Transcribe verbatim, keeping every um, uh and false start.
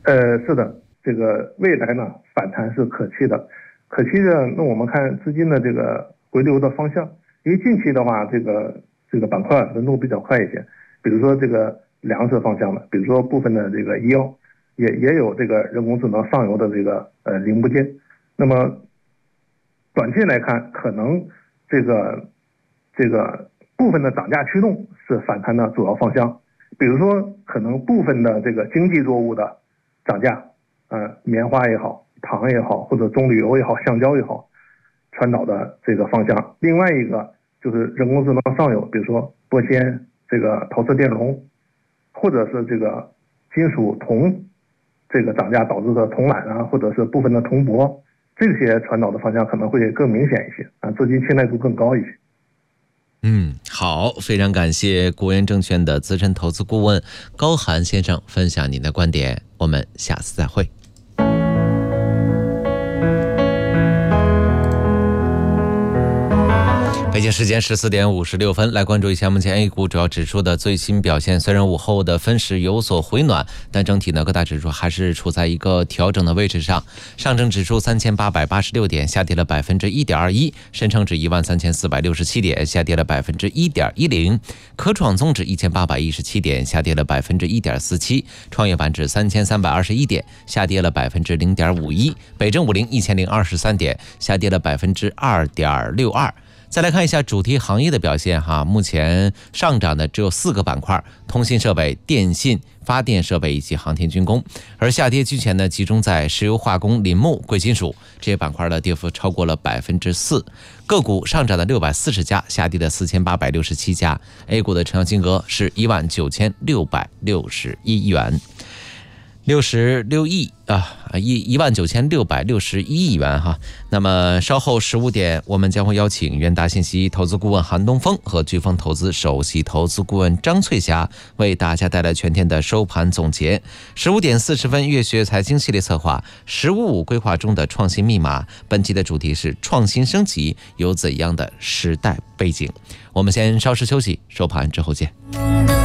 呃，是的，这个未来呢反弹是可期的，可期的。那我们看资金的这个回流的方向，因为近期的话，这个这个板块轮动比较快一些，比如说这个粮食方向的，比如说部分的这个医药，也也有这个人工智能上游的这个呃零部件。那么短期来看，可能这个这个部分的涨价驱动是反弹的主要方向，比如说可能部分的这个经济作物的涨价，呃，棉花也好，糖也好，或者棕榈油也好，橡胶也好，传导的这个方向。另外一个就是人工智能上游，比如说玻纤、这个陶瓷电容，或者是这个金属铜这个涨价导致的铜缆啊，或者是部分的铜箔，这些传导的方向可能会更明显一些啊，资金青睐度更高一些。 嗯，好，非常感谢国元证券的资深投资顾问高涵先生分享您的观点，我们下次再会。北京时间十四点五十六分，来关注一下目前 A 股主要指数的最新表现。虽然午后的分时有所回暖，但整体呢各大指数还是处在一个调整的位置上。上证指数三千八百八十六点，下跌了百分之一点二一；深成指一万三千四百六十七点，下跌了百分之一点一零；科创综指一千八百一十七点，下跌了百分之一点四七；创业板指三千三百二十一点，下跌了百分之零点五一；北证五零一千零二十三点，下跌了百分之二点六二。再来看一下主题行业的表现哈，目前上涨的只有四个板块：通信设备、电信、发电设备以及航天军工。而下跌居前呢，集中在石油化工、林木、贵金属这些板块的跌幅超过了百分之四。个股上涨的六百四十家，下跌的四千八百六十七家。A 股的成交金额是一万九千六百六十一亿元。六十六亿啊，一一万九千六百六十一亿元哈。那么稍后十五点，我们将会邀请元达信息投资顾问韩东风和飓风投资首席投资顾问张翠霞为大家带来全天的收盘总结。十五点四十分，月学财经系列策划“十五五”规划中的创新密码。本期的主题是创新升级有怎样的时代背景？我们先稍事休息，收盘之后见。